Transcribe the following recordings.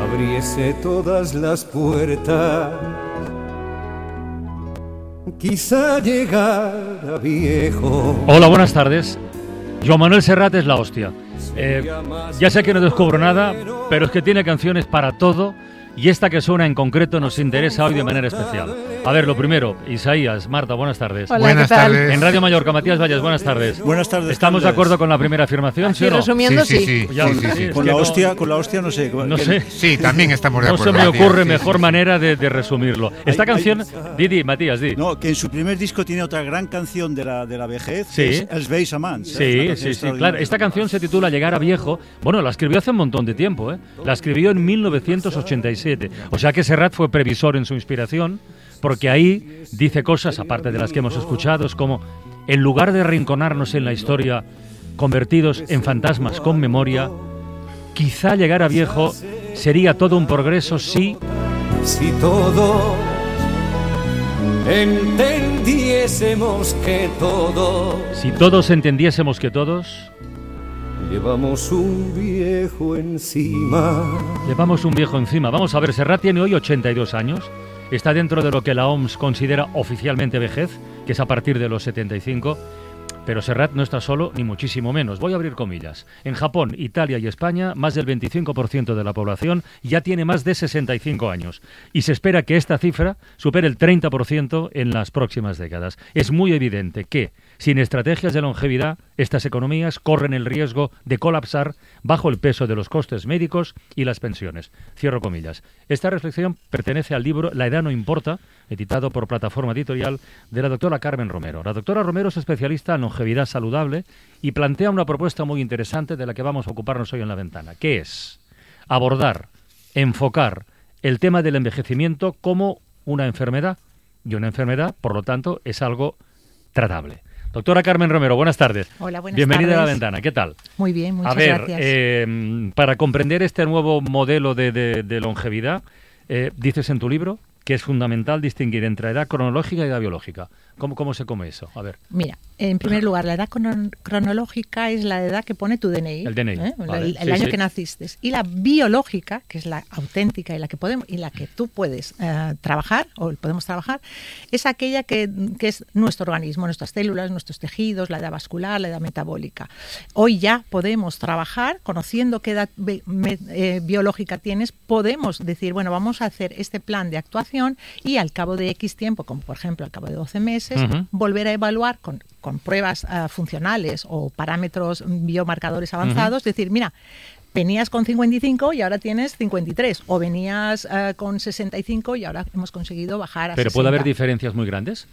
abriese todas las puertas, quizá llegara viejo. Hola, buenas tardes. Joan Manuel Serrat es la hostia. Ya sé que no descubro nada, pero es que tiene canciones para todo y esta que suena en concreto nos interesa hoy de manera especial. A ver, lo primero, Isaías, Marta, buenas tardes. Hola, buenas tardes. En Radio Mallorca, Matías Valles, buenas tardes. Buenas tardes. ¿Estamos de acuerdo con la primera afirmación? Así ¿Sí o no? resumiendo, Sí. Ya, Sí. es Con que la hostia no sé. No sé. Sí, también estamos de No acuerdo. se me ocurre Sí, mejor sí. manera de resumirlo. Esta canción, Di, Matías, di. No, que en su primer disco tiene otra gran canción de la vejez, Sí. que es Els vells amants. Sí, claro. Esta canción se titula Llegar a viejo. Bueno, la escribió hace un montón de tiempo, ¿eh? La escribió en 1987. O sea que Serrat fue previsor en su inspiración, porque ahí dice cosas, aparte de las que hemos escuchado, es como, en lugar de arrinconarnos en la historia, convertidos en fantasmas con memoria, quizá llegar a viejo sería todo un progreso si todos entendiésemos que todos entendiésemos que todos llevamos un viejo encima. llevamos un viejo encima. Vamos a ver, Serrat tiene hoy 82 años. Está dentro de lo que la OMS considera oficialmente vejez, que es a partir de los 75. Pero Serrat no está solo, ni muchísimo menos. Voy a abrir comillas. En Japón, Italia y España, más del 25% de la población ya tiene más de 65 años. Y se espera que esta cifra supere el 30% en las próximas décadas. Es muy evidente que, sin estrategias de longevidad, estas economías corren el riesgo de colapsar bajo el peso de los costes médicos y las pensiones. Cierro comillas. Esta reflexión pertenece al libro La edad no importa, editado por Plataforma Editorial, de la doctora Carmen Romero. La doctora Romero es especialista en longevidad saludable y plantea una propuesta muy interesante de la que vamos a ocuparnos hoy en La Ventana, que es abordar, enfocar el tema del envejecimiento como una enfermedad, y una enfermedad, por lo tanto, es algo tratable. Doctora Carmen Romero, buenas tardes. Hola, buenas Bienvenida tardes. a La Ventana, ¿qué tal? Muy bien, muchas A ver, gracias. para comprender este nuevo modelo de longevidad, dices en tu libro que es fundamental distinguir entre edad cronológica y edad biológica. ¿Cómo se come eso? A ver. Mira, en primer lugar, la edad cronológica es la edad que pone tu DNI. El DNI. Vale. El año que naciste. Y la biológica, que es la auténtica y la que tú puedes trabajar, o podemos trabajar, es aquella que es nuestro organismo, nuestras células, nuestros tejidos, la edad vascular, la edad metabólica. Hoy ya podemos trabajar, conociendo qué edad biológica tienes, podemos decir, bueno, vamos a hacer este plan de actuación y al cabo de X tiempo, como por ejemplo al cabo de 12 meses, volver a evaluar con pruebas funcionales o parámetros biomarcadores avanzados, decir, mira, venías con 55 y ahora tienes 53, o venías con 65 y ahora hemos conseguido bajar a 60. ¿Pero puede haber diferencias muy grandes?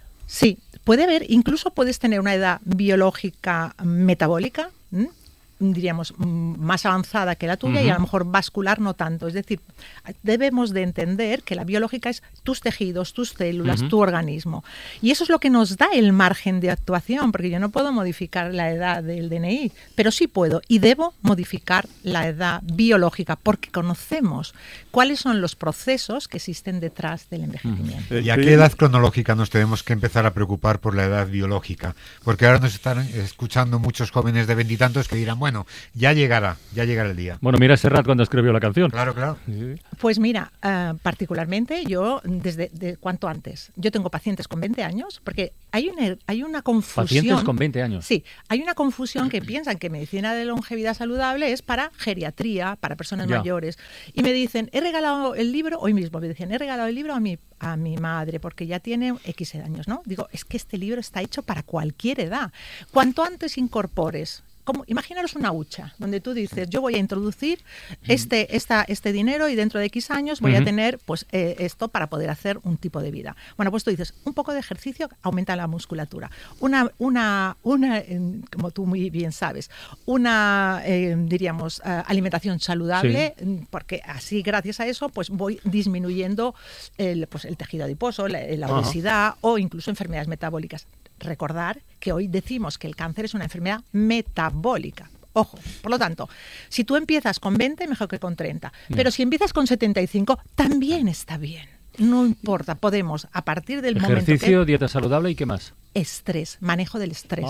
Sí, puede haber, incluso puedes tener una edad biológica metabólica, diríamos, más avanzada que la tuya, y a lo mejor vascular no tanto. Es decir, debemos de entender que la biológica es tus tejidos, tus células, tu organismo. Y eso es lo que nos da el margen de actuación, porque yo no puedo modificar la edad del DNI, pero sí puedo y debo modificar la edad biológica, porque conocemos cuáles son los procesos que existen detrás del envejecimiento. ¿Y a qué edad cronológica nos tenemos que empezar a preocupar por la edad biológica? Porque ahora nos están escuchando muchos jóvenes de veintitantos que dirán, bueno, ya llegará el día. Bueno, mira Serrat cuando escribió la canción. Claro. Pues mira, particularmente yo, desde cuanto antes, yo tengo pacientes con 20 años, porque hay una confusión. ¿Pacientes con 20 años? Sí, hay una confusión que piensan que medicina de longevidad saludable es para geriatría, para personas mayores. Y me dicen, he regalado el libro, hoy mismo me decían, he regalado el libro a mi madre porque ya tiene X años, ¿no? Digo, es que este libro está hecho para cualquier edad. Cuanto antes incorpores, imaginaros una hucha donde tú dices, yo voy a introducir este dinero y dentro de X años voy a tener pues esto para poder hacer un tipo de vida. Bueno, pues tú dices, un poco de ejercicio aumenta la musculatura. Una como tú muy bien sabes, diríamos, alimentación saludable, porque así gracias a eso pues voy disminuyendo el tejido adiposo, la obesidad o incluso enfermedades metabólicas. Recordar que hoy decimos que el cáncer es una enfermedad metabólica. Ojo, por lo tanto, si tú empiezas con 20, mejor que con 30. Pero si empiezas con 75, también está bien. No importa, podemos, a partir del momento que... Ejercicio, dieta saludable y ¿qué más? Estrés, manejo del estrés.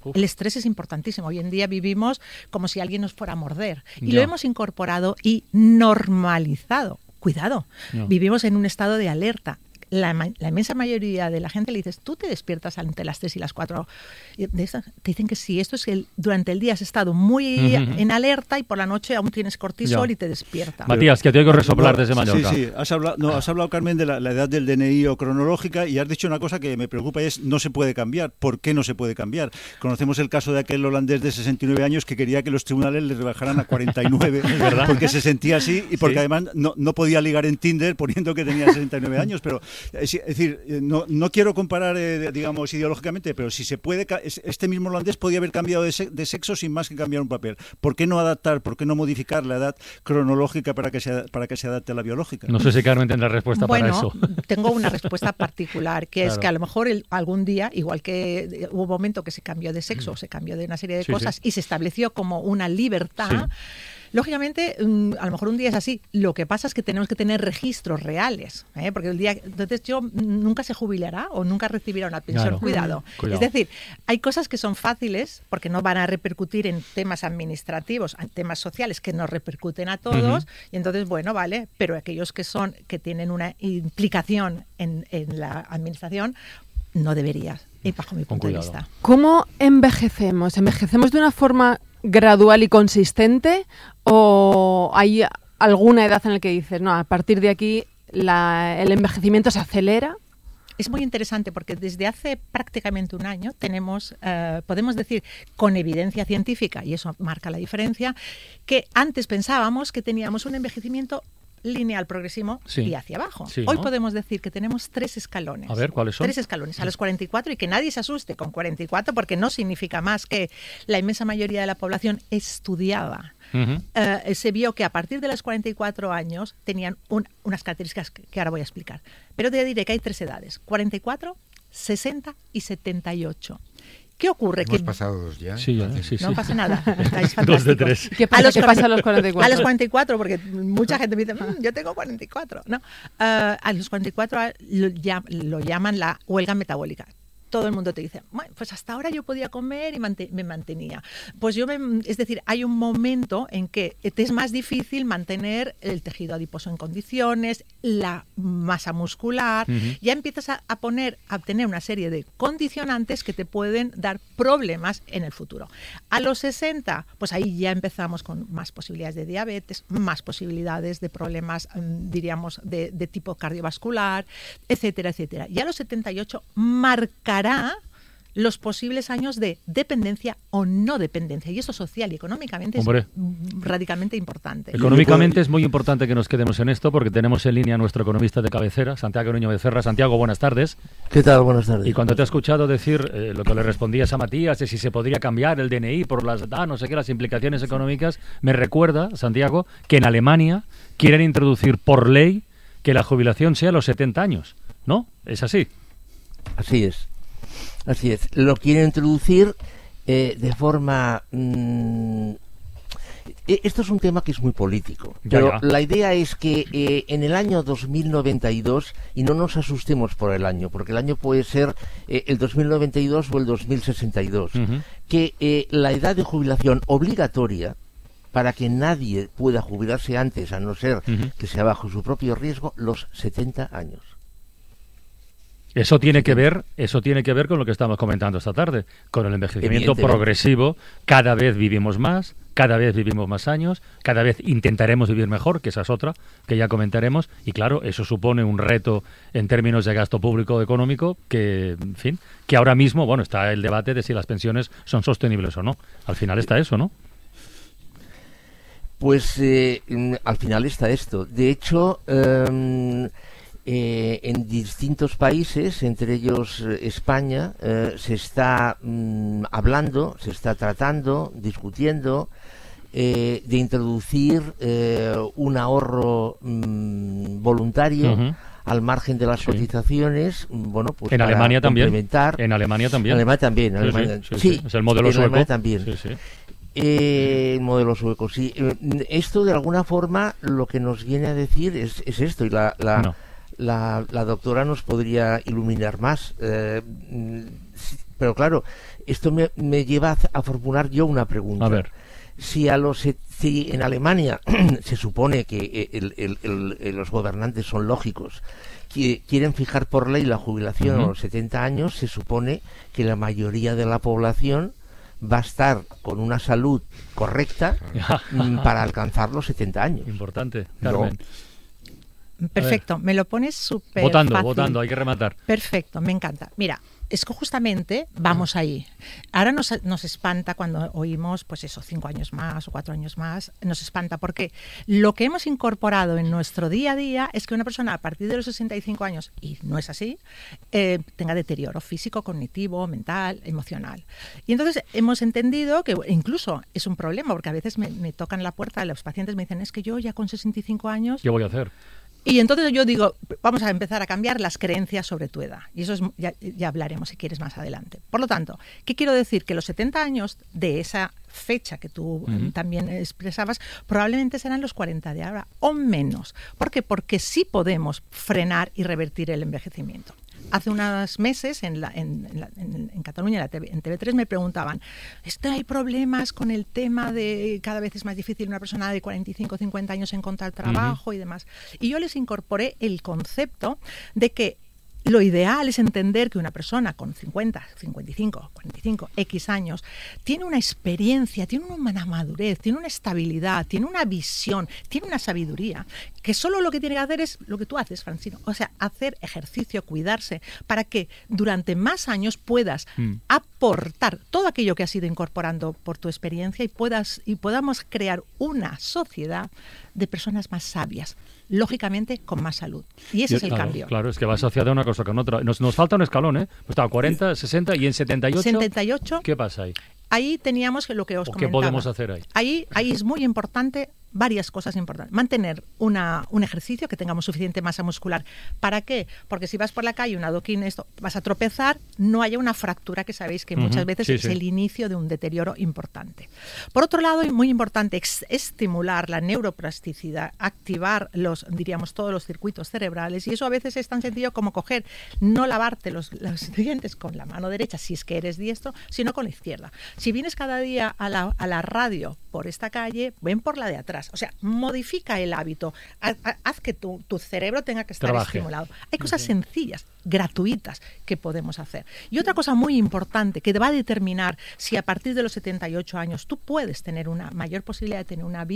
El estrés es importantísimo. Hoy en día vivimos como si alguien nos fuera a morder. Y Ya. lo hemos incorporado y normalizado. Cuidado, vivimos en un estado de alerta. La inmensa mayoría de la gente le dices, tú te despiertas entre las 3 y las 4. Te dicen que sí, esto es que durante el día has estado muy en alerta y por la noche aún tienes cortisol y te despierta. Matías, que te oigo resoplar desde Mallorca. Sí, has hablado, Carmen, de la edad del DNI o cronológica, y has dicho una cosa que me preocupa, y es no se puede cambiar. ¿Por qué no se puede cambiar? Conocemos el caso de aquel holandés de 69 años que quería que los tribunales le rebajaran a 49 porque se sentía así y porque además no podía ligar en Tinder poniendo que tenía 69 años, pero es decir, no quiero comparar, digamos, ideológicamente, pero si se puede, este mismo holandés podía haber cambiado de sexo sin más que cambiar un papel. ¿Por qué no adaptar, por qué no modificar la edad cronológica para que se adapte a la biológica? No sé si Carmen tendrá respuesta para eso. Bueno, tengo una respuesta particular, que es que a lo mejor algún día, igual que hubo un momento que se cambió de sexo, se cambió de una serie de cosas y se estableció como una libertad. Lógicamente, a lo mejor un día es así. Lo que pasa es que tenemos que tener registros reales, porque entonces yo nunca se jubilará o nunca recibirá una pensión. Claro. Cuidado. Es decir, hay cosas que son fáciles porque no van a repercutir en temas administrativos, en temas sociales que nos repercuten a todos, y entonces, bueno, vale, pero aquellos que tienen una implicación en la administración, no deberías, bajo mi punto de vista. ¿Cómo envejecemos? ¿Envejecemos de una forma gradual y consistente o hay alguna edad en la que dices, no, a partir de aquí el envejecimiento se acelera? Es muy interesante porque desde hace prácticamente un año podemos decir con evidencia científica, y eso marca la diferencia, que antes pensábamos que teníamos un envejecimiento lineal progresivo y hacia abajo. Hoy podemos decir que tenemos 3 escalones. A ver, ¿cuáles son? 3 escalones. A los 44, y que nadie se asuste con 44 porque no significa más que la inmensa mayoría de la población estudiaba. Se vio que a partir de los 44 años tenían unas características que ahora voy a explicar. Pero te diré que hay 3 edades: 44, 60 y 78. ¿Qué ocurre? Hemos pasado 2 ya. Sí. No pasa nada. Estáis 2 de 3. ¿Qué pasa a los 44? A los 44, porque mucha gente me dice, yo tengo 44. No. A los 44 lo llaman la huelga metabólica. Todo el mundo te dice, bueno, pues hasta ahora yo podía comer y me mantenía. Pues es decir, hay un momento en que te es más difícil mantener el tejido adiposo en condiciones, la masa muscular, ya empiezas a tener una serie de condicionantes que te pueden dar problemas en el futuro. A los 60, pues ahí ya empezamos con más posibilidades de diabetes, más posibilidades de problemas, diríamos, de tipo cardiovascular, etcétera, etcétera. Y a los 78 marcará los posibles años de dependencia o no dependencia. Y eso social y económicamente es radicalmente importante. Económicamente es muy importante que nos quedemos en esto porque tenemos en línea a nuestro economista de cabecera, Santiago Nuño Becerra. Santiago, buenas tardes. ¿Qué tal? Buenas tardes. Y cuando te he escuchado decir lo que le respondías a Matías, de si se podría cambiar el DNI por las implicaciones económicas, me recuerda, Santiago, que en Alemania quieren introducir por ley que la jubilación sea a los 70 años, ¿no? ¿Es así? Así es. Así es. Lo quieren introducir de forma... Esto es un tema que es muy político, pero la idea es que en el año 2092, y no nos asustemos por el año, porque el año puede ser el 2092 o el 2062, que la edad de jubilación obligatoria, para que nadie pueda jubilarse antes, a no ser que sea bajo su propio riesgo, los 70 años. Eso tiene que ver con lo que estamos comentando esta tarde, con el envejecimiento progresivo. Cada vez vivimos más, cada vez vivimos más años, cada vez intentaremos vivir mejor, que esa es otra, que ya comentaremos, y claro, eso supone un reto en términos de gasto público económico que, en fin, que ahora mismo, bueno, está el debate de si las pensiones son sostenibles o no. Al final está eso, ¿no? Pues al final está esto. De hecho... en distintos países, entre ellos España, se está hablando, se está tratando, discutiendo de introducir un ahorro voluntario al margen de las cotizaciones, bueno, pues en para Alemania también. En Alemania también. En Alemania también. Sí, es el modelo sueco. Alemania también. El modelo sueco, sí. Esto de alguna forma lo que nos viene a decir es esto, y la doctora nos podría iluminar más. Pero claro, esto me lleva a formular yo una pregunta. A ver. Si en Alemania se supone que los gobernantes son lógicos, que quieren fijar por ley la jubilación a los 70 años, se supone que la mayoría de la población va a estar con una salud correcta para alcanzar los 70 años. Importante, Carmen. Perfecto, me lo pones súper Votando, hay que rematar. Perfecto, me encanta. Mira, es que justamente vamos ahí. Ahora nos espanta cuando oímos, pues eso, 5 años más o 4 años más, nos espanta porque lo que hemos incorporado en nuestro día a día es que una persona a partir de los 65 años, y no es así, tenga deterioro físico, cognitivo, mental, emocional. Y entonces hemos entendido que incluso es un problema, porque a veces me tocan la puerta, los pacientes me dicen, es que yo ya con 65 años... ¿Qué voy a hacer? Y entonces yo digo, vamos a empezar a cambiar las creencias sobre tu edad. Y eso ya hablaremos si quieres más adelante. Por lo tanto, ¿qué quiero decir? Que los 70 años de esa fecha que tú también expresabas, probablemente serán los 40 de ahora o menos. ¿Por qué? Porque sí podemos frenar y revertir el envejecimiento. Hace unos meses en Cataluña, en TV3, me preguntaban, ¿hay problemas con el tema de cada vez es más difícil una persona de 45 o 50 años encontrar trabajo y demás? Y yo les incorporé el concepto de que lo ideal es entender que una persona con 50, 55, 45, X años tiene una experiencia, tiene una madurez, tiene una estabilidad, tiene una visión, tiene una sabiduría, que solo lo que tiene que hacer es lo que tú haces, Francino, o sea, hacer ejercicio, cuidarse, para que durante más años puedas aportar todo aquello que has ido incorporando por tu experiencia y podamos crear una sociedad de personas más sabias, lógicamente con más salud. Y ese es el cambio. Claro, es que va asociada una cosa con otra. Nos falta un escalón, ¿eh? Pues estaba 40, 60 y en 78. 78. ¿Qué pasa ahí? Ahí teníamos lo que os comentaba. ¿Qué podemos hacer ahí? Ahí es muy importante, varias cosas importantes. Mantener un ejercicio, que tengamos suficiente masa muscular. ¿Para qué? Porque si vas por la calle, un adoquín, vas a tropezar, no haya una fractura, que sabéis que muchas veces es el inicio de un deterioro importante. Por otro lado, y muy importante, estimular la neuroplasticidad, activar todos los circuitos cerebrales, y eso a veces es tan sencillo como no lavarte los dientes con la mano derecha, si es que eres diestro, sino con la izquierda. Si vienes cada día a la radio por esta calle, ven por la de atrás. O sea, modifica el hábito. Haz que tu cerebro tenga que estar estimulado. Hay cosas sencillas, gratuitas, que podemos hacer. Y otra cosa muy importante que va a determinar si a partir de los 78 años tú puedes tener una mayor posibilidad de tener una vida